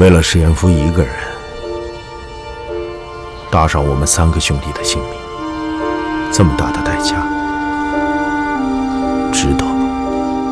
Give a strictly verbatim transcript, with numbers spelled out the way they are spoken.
为了石岩夫一个人，搭上我们三个兄弟的性命，这么大的代价。